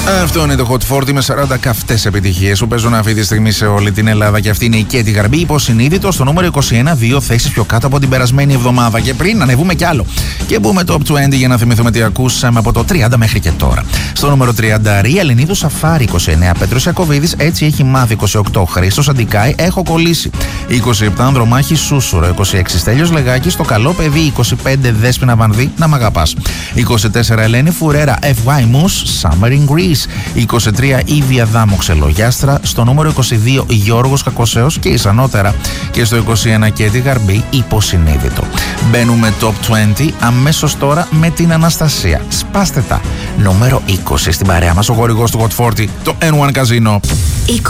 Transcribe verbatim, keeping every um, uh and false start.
Αυτό είναι το Hot φορτί με σαράντα καυτές επιτυχίες που παίζουν αυτή τη στιγμή σε όλη την Ελλάδα. Και αυτή είναι η Κέτι Γαρμπή, υποσυνείδητο στο νούμερο είκοσι ένα, δύο θέσεις πιο κάτω από την περασμένη εβδομάδα. Και πριν ανεβούμε κι άλλο και μπούμε top είκοσι για να θυμηθούμε τι ακούσαμε από το τριάντα μέχρι και τώρα. Στο νούμερο τριάντα, Ρία Ελληνίδου Σαφάρι είκοσι εννέα, Πέτρος Ιακωβίδης, Έτσι έχει μάθει είκοσι οκτώ, Χρήστος Αντικάη, Έχω κολλήσει είκοσι επτά, Ανδρομάχη Σούσουρο είκοσι έξι, Στέλιος Λεγάκης, Το καλό παιδί είκοσι πέντε, Δέσποινα Βανδύ, Να μ' αγαπάς είκοσι τέσσερα, Ελένη Φουρέρα, εφ γουάι Moose, Summer in Greece είκοσι τρία, Ήβια Δάμο Ξελογιάστρα. Στο νούμερο είκοσι δύο, Γιώργος Κακοσέος και Ισανότερα. Και στο είκοσι ένα, Κέτι Γαρμπή, Υποσυνείδητο. Μπαίνουμε top είκοσι αμέσως τώρα με την Αναστασία. Σπάστε τα. Νούμερο είκοσι στην παρέα μας ο χορηγός του Hot φορτί, το N one Casino.